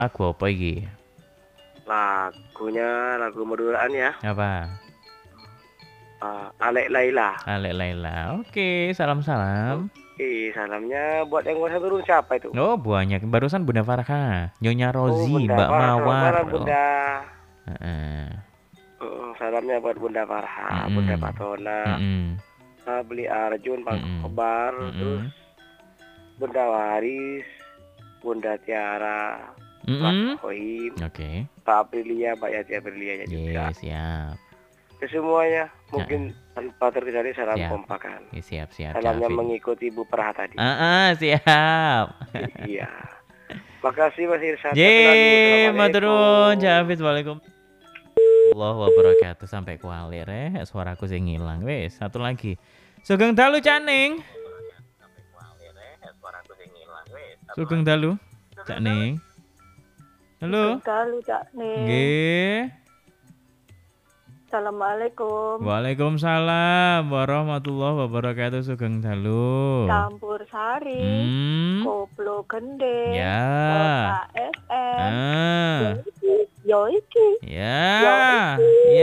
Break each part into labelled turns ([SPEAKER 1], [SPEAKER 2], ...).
[SPEAKER 1] Lagu apa iki?
[SPEAKER 2] Lagu Madulaan ya.
[SPEAKER 1] Apa?
[SPEAKER 2] Alek Laila.
[SPEAKER 1] Alek Laila. Oke, salam-salam.
[SPEAKER 2] Salamnya buat yang udah turun siapa itu?
[SPEAKER 1] Oh, banyak. Barusan Bunda Farha, Nyonya
[SPEAKER 2] Oh,
[SPEAKER 1] Rozi,
[SPEAKER 2] Bunda
[SPEAKER 1] Mbak
[SPEAKER 2] Farah. Selamat
[SPEAKER 1] Mawar.
[SPEAKER 2] malam,
[SPEAKER 1] Oh.
[SPEAKER 2] Bunda.
[SPEAKER 1] Heeh.
[SPEAKER 2] Salamnya buat Bunda Farha, Bunda Patona, Beli Arjun, Bang Kobar, terus Bunda Waris, Bunda Tiara, Mas Hoim,
[SPEAKER 1] Oke.
[SPEAKER 2] Pak Aprilia, Mbak Yati Aprilia juga.
[SPEAKER 1] Siap.
[SPEAKER 2] Semuanya mungkin tanpa terkecuali salam kompakan.
[SPEAKER 1] Siap.
[SPEAKER 2] Salamnya mengikuti Bu Prah tadi.
[SPEAKER 1] Siap.
[SPEAKER 2] Iya. Makasih Mas Irsyad.
[SPEAKER 1] Matur nuwun, Jafid. Waalaikumsalam. Allah wabarakatuh. Sampai kualir suaraku sing ngilang. Wes, satu lagi. Sugeng dalu Caning. Sugeng dalu Caning. Halo.
[SPEAKER 3] Sugeng dalu Caning.
[SPEAKER 1] Nggih.
[SPEAKER 3] Assalamualaikum.
[SPEAKER 1] Waalaikumsalam warahmatullahi wabarakatuh. Sugeng dalu.
[SPEAKER 3] Campur sari. Koplo gendeng.
[SPEAKER 1] Ya.
[SPEAKER 3] Kota FM. Yoiki.
[SPEAKER 1] Ya.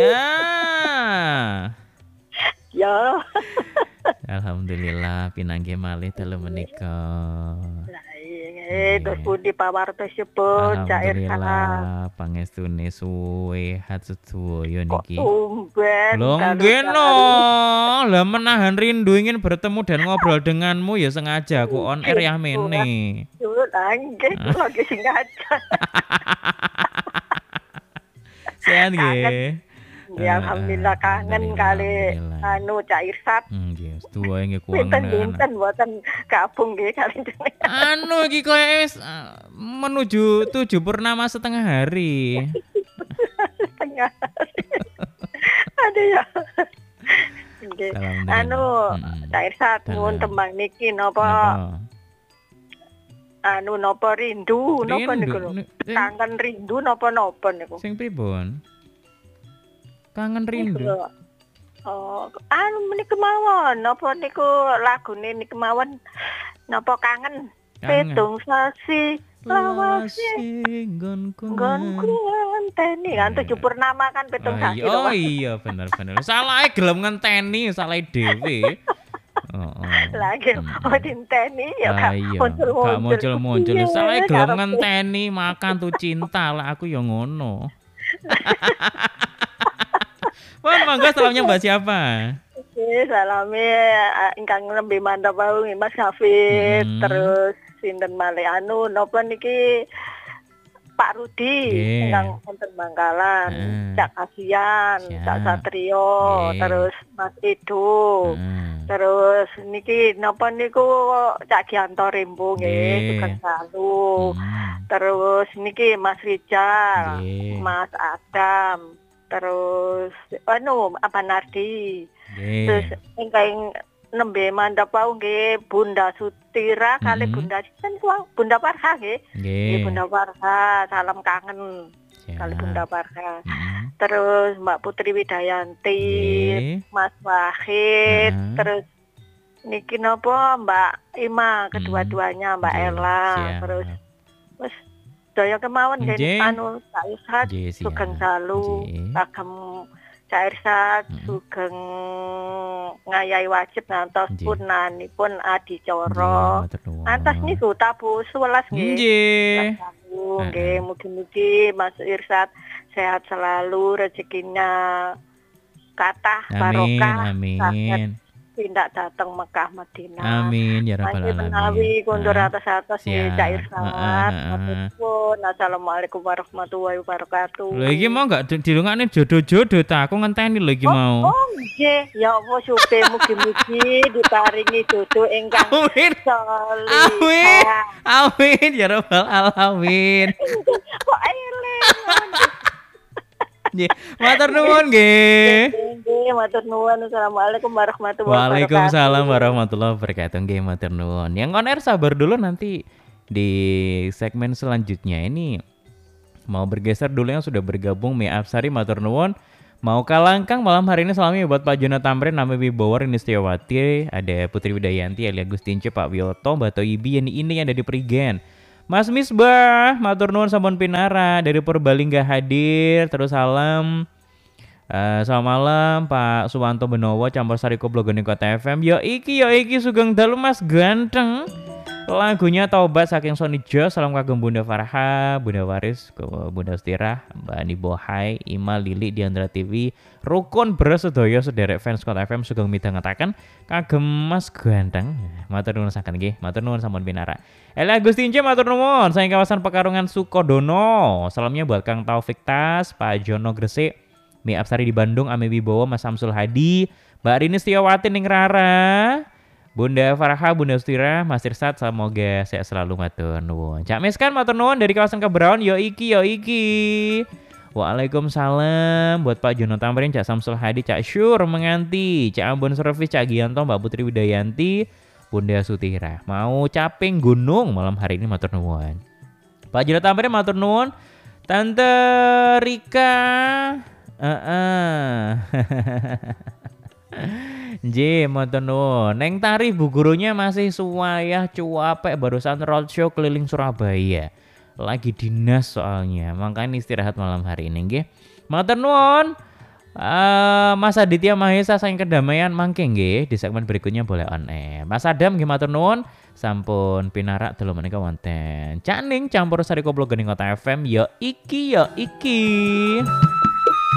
[SPEAKER 3] Ya.
[SPEAKER 1] Alhamdulillah pinangge malih dalu menika.
[SPEAKER 3] Terus pundi pawartosipun Cak Irsa.
[SPEAKER 1] Alhamdulillah pangestune sehat sedaya niki.
[SPEAKER 3] Tumben.
[SPEAKER 1] Lho ngeno, lah menahan rindu ingin bertemu dan ngobrol denganmu ya sengaja aku on air ya mene.
[SPEAKER 3] Nggih, lagi sengaja.
[SPEAKER 1] Sehat nggih.
[SPEAKER 3] Ya alhamdulillah kangen kali Cak Irsat.
[SPEAKER 1] Nggih, setuju nggih kuwi.
[SPEAKER 3] Pinten mboten gabung nggih kali
[SPEAKER 1] jenengan. Iki koyo wis menuju 7 purnama setengah hari.
[SPEAKER 3] Setengah hari. Ada ya. Nggih. Cak Irsat nuwun tembang niki napa? Napa rindu napa niku? Kangen rindu napa niku?
[SPEAKER 1] Sing pripun? Kangen rindu.
[SPEAKER 3] Menika mawon napa niku lagune niku mawon napa kangen petung sasi lawase nggonku ngenteni kan 7 purnama kan petung sasi lho.
[SPEAKER 1] Oh iya bener salahe gelem ngenteni salahe dhewe.
[SPEAKER 3] Lagi dinteni ya Kak.
[SPEAKER 1] Muncul salahe gelem ngenteni makan tuh cinta lah aku ya ngono. Wan mangga salamnya Mbak siapa?
[SPEAKER 3] Oke, salame ingkang nembe mantap wau Mas Hafid, terus sinten malih napa niki Pak Rudi ingkang wonten Bangkalan, Cak Kasian, Cak Satrio, terus Mas Edo. Terus niki napa niku Cak Gianto Rembo nggih, sugeng dalu. Terus niki Mas Rijal, Mas Adam. Terus apa Nardi. Terus ingkang nembe mandhap wau nggih Bunda Sutira kali Bunda Parha nggih. Nggih Bunda Parha, salam kangen kali Bunda Parha. Terus Mbak Putri Widayanti, Mas Wahid, terus niki napa Mbak Ima kedua-duanya, Mbak Ella, terus wis daya kemawon nggih Cak Irsat sugeng dalu kagem Cak Irsat sugeng ngayahi wajib ngantos punanipun adicara. Antos niku tabu 11 nggih. Nggih, mugi-mugi Mas Irsat sehat selalu, rezekinya kathah barokah. Amin. Tindak datang Mekah Madinah.
[SPEAKER 1] Amin ya rabbal alamin.
[SPEAKER 3] Menawi kondur atas Cak Irsat. Assalamualaikum warahmatullahi wabarakatuh.
[SPEAKER 1] Lha iki mau enggak dilungakne jodoh-jodoh ta? Aku ngenteni lho iki mau.
[SPEAKER 3] Oh nggih, ya Allah supe mugi-mugi diparingi jodoh ingkang
[SPEAKER 1] Amin. Amin ya rabbal alamin.
[SPEAKER 3] Kok eling.
[SPEAKER 1] Nggih, matur nuwun nggih.
[SPEAKER 3] Nggih, matur nuwun. Assalamualaikum warahmatullahi wabarakatuh.
[SPEAKER 1] Waalaikumsalam warahmatullahi wabarakatuh. Nggih, matur nuwun. Yang on air sabar dulu nanti di segmen selanjutnya ini mau bergeser dulu yang sudah bergabung Mie Absari matur nuwun. Mau kalangkang malam hari ini salami buat Pak Jona Tamrin, Nami Wibowo, Rini Setiawati, ada Putri Widayanti, Elia Gustince, Pak Wiyoto, Mbak Toibi, ini yang ada di Prigen. Mas Misbah, matur nuwun sampun pinara dari Purbalingga hadir. Terus salam. Selamat malam Pak Suwanto Benowo campur sari Blogone Kota FM. Yo iki sugeng dalu Mas ganteng. Lagunya Taubat saking Sony Jo. Salam kagum Bunda Farha, Bunda Waris, Bunda Ustirah, Mbak Ani Bohai, Ima Lili di Andra TV, Rukun Bersedoyo sederek fans Kota FM sugeng midhangetaken kagem Mas ganteng. Matur nuwun saken nggih, matur nuwun sampun pinara. Ela Agustince matur nuwun saking kawasan Pekarungan Sukodono. Salamnya buat Kang Taufik Tas, Pak Jono Gresik, Mi Absari di Bandung, Ame Wibowo, Mas Samsul Hadi, Mbak Rini Setiawati ning Rara, Bunda Farha, Bunda Ustira, Mas Irsat, semoga sehat selalu matur nuwun. Cak Meskan matur nuwun dari kawasan Kebraon, yo iki. Waalaikumsalam buat Pak Jono Tamrin, Cak Samsul Hadi, Cak Syur menganti, Cak Ambon Service, Cak Gianto, Mbak Putri Widayanti, Bunda Sutira. Mau caping gunung malam hari ini matur nuwun. Pak Jono Tamrin matur nuwun. Tante Rika, matur nuwun. Neng tarif bu gurunya masih suwayah cuapek barusan roadshow keliling Surabaya. Lagi dinas soalnya, makanya istirahat malam hari ini nggih. Matur nuwun. Mas Aditya Mahesa saking Kedamaian mangke nggih di segmen berikutnya boleh on air. Mas Adam nggih matur nuwun sampun pinarak telu menika wonten. Cak Ning campur sari Blogone Kota FM yo iki.